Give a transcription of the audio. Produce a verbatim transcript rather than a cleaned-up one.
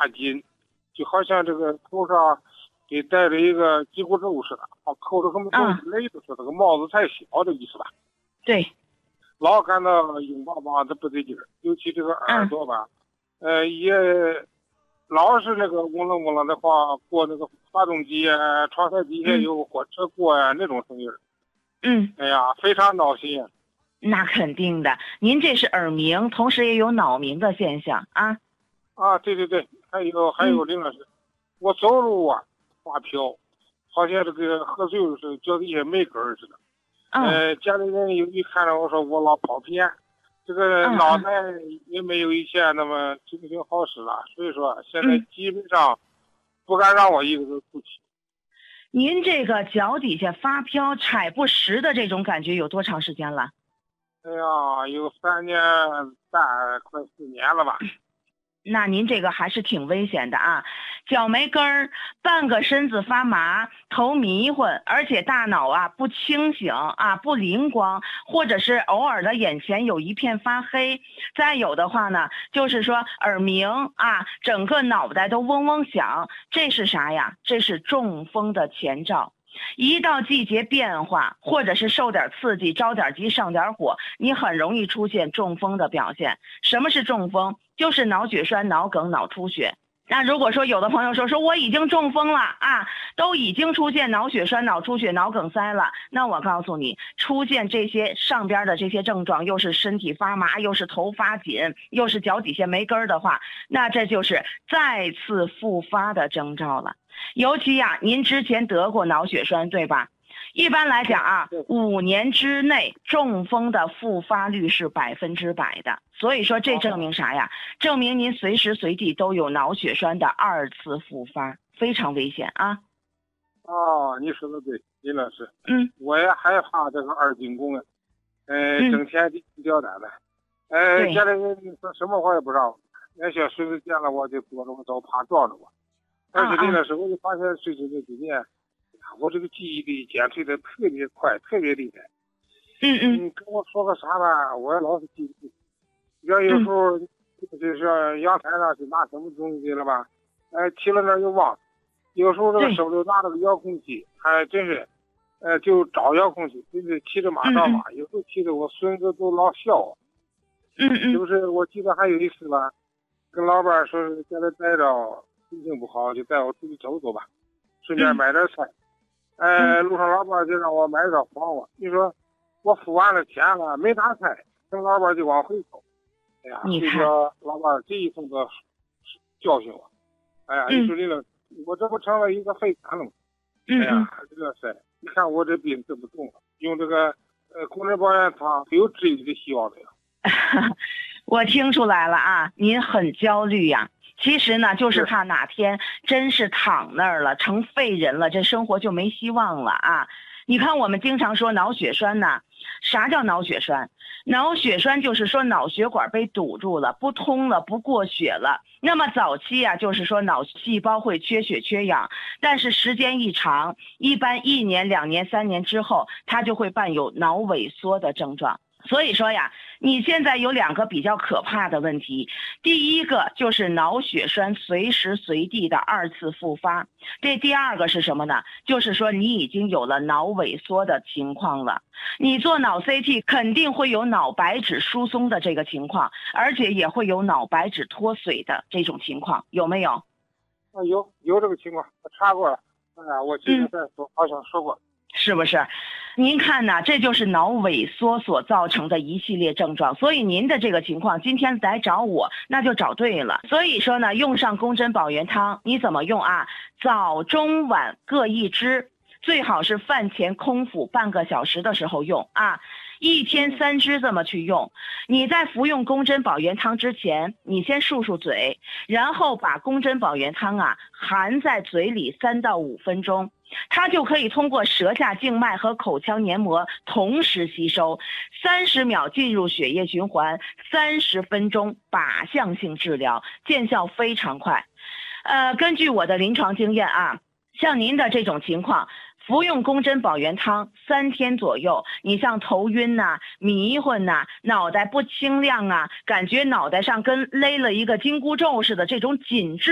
大紧，就好像这个头上给戴着一个紧箍咒似的，扣着跟跟勒子似的，这个帽子太小的意思吧？ 对， 老感到硬邦邦的不对劲儿，尤其这个耳朵吧，嗯、呃，也老是那个嗡楞嗡楞的话，过那个发动机啊，窗台底下有火车过呀、啊，那种声音。 嗯， 哎呀，非常闹心啊。 那肯定的，您这是耳鸣，同时也有脑鸣的现象啊。 啊，对对对，还有还有这个是，嗯、我走路啊发飘，好像这个喝醉了似的，脚底下没根儿似的。嗯、呃，家里人有一看到我说我老跑偏，这个脑袋也没有以前那么精神好使了，所以说现在基本上不敢让我一个人出去。 您这个脚底下发飘、踩不实的这种感觉有多长时间了？ 哎呀，有三年半，快四年了吧。 那您这个还是挺危险的啊，脚没根儿，半个身子发麻，头迷混，而且大脑啊不清醒啊，不灵光，或者是偶尔的眼前有一片发黑，再有的话呢，就是说耳鸣啊，整个脑袋都嗡嗡响，这是啥呀？这是中风的前兆。一到季节变化，或者是受点刺激，着点急，上点火，你很容易出现中风的表现。什么是中风？就是脑血栓、脑梗、脑出血。那如果说有的朋友说说我已经中风了啊，都已经出现脑血栓、脑出血、脑梗塞了，那我告诉你，出现这些上边的这些症状，又是身体发麻，又是头发紧，又是脚底下没根儿的话，那这就是再次复发的征兆了。尤其呀、啊，您之前得过脑血栓对吧？一般来讲啊，五年之内中风的复发率是百分之百的。所以说这证明啥呀？证明您随时随地都有脑血栓的二次复发，非常危险啊！ 哦，你说的对，林老师。 嗯， 我也害怕这个二进宫啊，呃， 嗯、 整天提心吊胆的。呃，家里人说什么话也不让我，那小孙子见了我就躲着我走，怕撞着我。而且林老师，我就发现最近这几年，我这个记忆力减退的特别快，特别厉害。 嗯嗯。 你跟我说个啥吧，我老是记不住。要有时候就是阳台上去拿什么东西了吧，哎，提了那就忘了。有时候这个手里拿着个遥控器，还真是，呃，就找遥控器，真是骑着马上马，嗯嗯有时候骑着我孙子都老笑我。 嗯嗯。 是不是？我记得还有一次吧，跟老伴说是家里待着。心情不好就带我出去走走吧，顺便买点菜。嗯、呃，路上老板就让我买点黄瓜。你说我付完了钱了，没打菜，跟老板就往回走。哎呀，这个老板这一通的教训我。哎呀，你说这个，我这不成了一个废柴了吗？ 嗯、 哎呀，这个是，你看我这病这么重了，用这个呃工人保元汤有治愈的希望的呀。 我听出来了啊，您很焦虑呀、啊。其实呢，就是怕哪天真是躺那儿了，成废人了，这生活就没希望了啊！你看，我们经常说脑血栓呢，啥叫脑血栓？脑血栓就是说脑血管被堵住了，不通了，不过血了。那么早期啊，就是说脑细胞会缺血缺氧，但是时间一长，一般一年、两年、三年之后，它就会伴有脑萎缩的症状。所以说呀，你现在有两个比较可怕的问题，第一个就是脑血栓随时随地的二次复发，这第二个是什么呢？就是说你已经有了脑萎缩的情况了，你做脑 C T 肯定会有脑白质疏松的这个情况，而且也会有脑白质脱水的这种情况，有没有？ 啊，有有这个情况，我查过了。哎呀，我记得在说、嗯、好像说过。 是不是？您看呢，这就是脑萎缩所造成的一系列症状，所以您的这个情况今天来找我，那就找对了。所以说呢，用上宫针保元汤，你怎么用啊？早中晚各一支，最好是饭前空腹半个小时的时候用啊。一天三支这么去用。你在服用宫针保元汤之前，你先漱漱嘴，然后把宫针保元汤啊含在嘴里三到五分钟，它就可以通过舌下静脉和口腔黏膜同时吸收，三十秒进入血液循环，三十分钟靶向性治疗，见效非常快。呃，根据我的临床经验啊，像您的这种情况，服用宫针保元汤三天左右，你像头晕呐、啊、迷混呐、啊、脑袋不清亮啊，感觉脑袋上跟勒了一个紧箍咒似的这种紧致